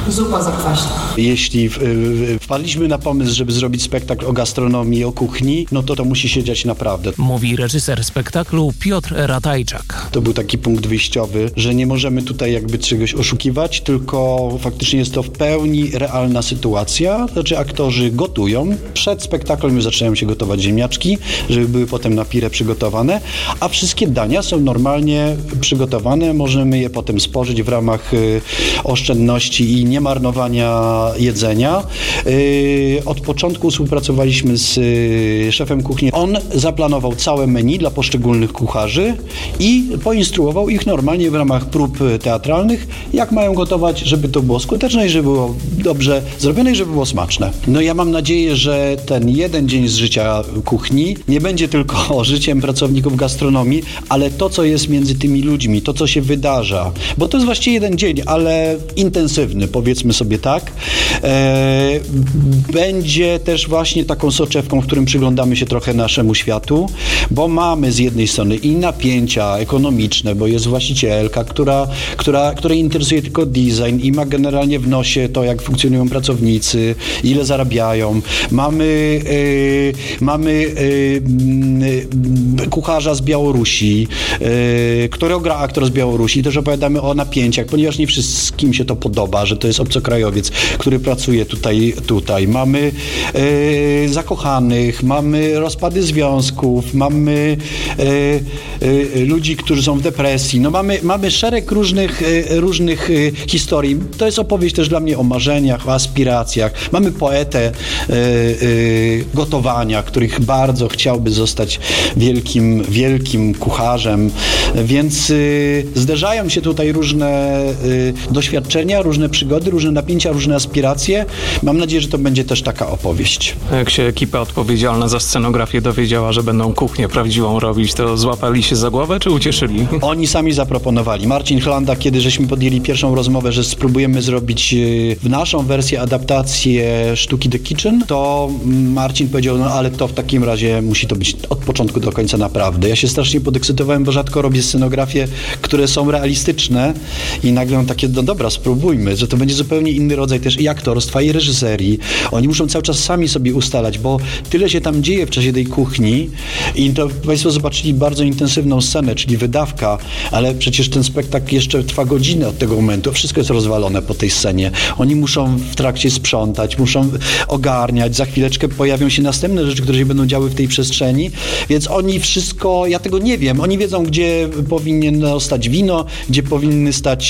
Zupa zakwaśna. Jeśli wpadliśmy na pomysł, żeby zrobić spektakl o gastronomii, o kuchni, no to musi się dziać naprawdę. Mówi reżyser spektaklu Piotr Ratajczak. To był taki punkt wyjściowy, że nie możemy tutaj jakby czegoś oszukiwać, tylko faktycznie jest to w pełni realna sytuacja. Znaczy aktorzy gotują. Przed spektaklem już zaczynają się gotować ziemniaczki, żeby były potem na pirę przygotowane, a wszystkie dania są normalnie przygotowane. Możemy je potem spożyć w ramach oszczędności i niemarnowania jedzenia. Od początku współpracowaliśmy z szefem kuchni. On zaplanował całe menu dla poszczególnych kucharzy i poinstruował ich normalnie w ramach prób teatralnych, jak mają gotować, żeby to było skuteczne i żeby było dobrze zrobione i żeby było smaczne. No ja mam nadzieję, że ten jeden dzień z życia kuchni nie będzie tylko życiem pracowników gastronomii, ale to, co jest między tymi ludźmi, to, co się wydarza, bo to jest właściwie jeden dzień, ale intensywny, powiedzmy sobie tak, będzie też właśnie taką soczewką, w którym przyglądamy się trochę naszemu światu, bo mamy z jednej strony i napięcia ekonomiczne, bo jest właścicielka, której interesuje tylko design i ma generalnie w nosie to, jak funkcjonują pracownicy, ile zarabiają. Mamy kucharza z Białorusi, którego gra aktor z Białorusi. Też opowiadamy o napięciach, ponieważ nie wszystkim się to podoba, że to jest obcokrajowiec, który pracuje tutaj. Mamy zakochanych, mamy rozpady związków, mamy ludzi, którzy są w depresji. No mamy szereg różnych historii. To jest opowieść też dla mnie o marzeniach, o aspiracjach. Mamy poetę gotowania, których bardzo chciałby zostać wielkim kucharzem, więc zderzają się tutaj różne doświadczenia, różne przygody, różne napięcia, różne aspiracje. Mam nadzieję, że to będzie też taka opowieść. Jak się ekipa odpowiedzialna za scenografię dowiedziała, że będą kuchnię prawdziwą robić, to złapali się za głowę, czy ucieszyli? Oni sami zaproponowali. Marcin Chlanda, kiedy żeśmy podjęli pierwszą rozmowę, że spróbujemy zrobić w naszą wersję adaptację sztuki The Kitchen, to Marcin powiedział, no ale to w takim razie musi to być od początku do końca naprawdę. Ja się strasznie podekscytowałem, bo rzadko robię scenografie, które są realistyczne i nagle mam takie, no dobra, spróbujmy, że to będzie zupełnie inny rodzaj też i aktorstwa, i reżyserii. Oni muszą cały czas sami sobie ustalać, bo tyle się tam dzieje w czasie tej kuchni i to Państwo zobaczyli bardzo intensywną scenę, czyli wydawka, ale przecież ten spektakl jeszcze trwa godzinę od tego momentu. Wszystko jest rozwalone po tej scenie. Oni muszą w trakcie sprzątać, muszą ogarniać. Za chwileczkę pojawią się następne rzeczy, które się będą działy w tej przestrzeni, więc oni wszystko, ja tego nie wiem. Oni wiedzą, gdzie powinno stać wino, gdzie powinien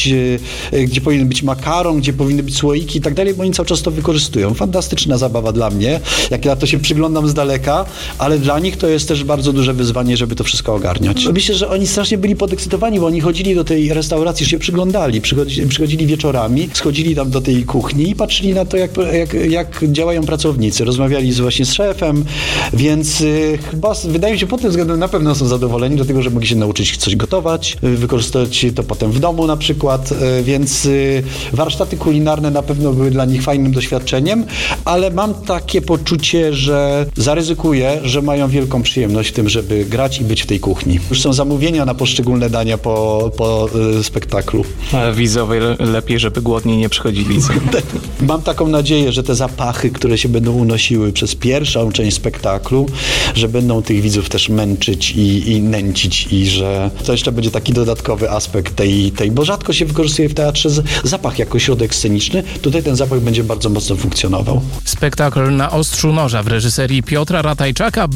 być makaron, gdzie powinny być słoiki i tak dalej, bo oni cały czas to wykorzystują. Fantastyczna zabawa dla mnie, jak ja to się przyglądam z daleka, ale dla nich to jest też bardzo duże wyzwanie, żeby to wszystko ogarniać. Myślę, że oni strasznie byli podekscytowani, bo oni chodzili do tej restauracji, się przyglądali, przychodzili wieczorami, schodzili tam do tej kuchni i patrzyli na to, jak działają pracownicy. Rozmawiali właśnie z szefem, więc chyba wydaje mi się pod tym względem na pewno są zadowoleni, dlatego, że mogli się nauczyć coś gotować, wykorzystać to potem w domu na przykład, więc warsztaty kulinarne na pewno były dla nich fajnym doświadczeniem, ale mam takie poczucie, że zaryzykuję, że mają wielką przyjemność w tym, żeby grać i być w tej kuchni. Już są zamówienia na poszczególne dania po spektaklu. A widzowie lepiej, żeby głodni nie przychodzili. Mam taką nadzieję, że te zapachy, które się będą unosiły przez pierwszą część spektaklu, że będą tych widzów też męczyć i nęcić i że to jeszcze będzie taki dodatkowy aspekt tej, bo rzadko się wykorzystuje w teatrze zapach jako środek sceniczny. Tutaj ten zapach będzie bardzo mocno funkcjonował. Spektakl Na ostrzu noża w reżyserii Piotra Ratajczaka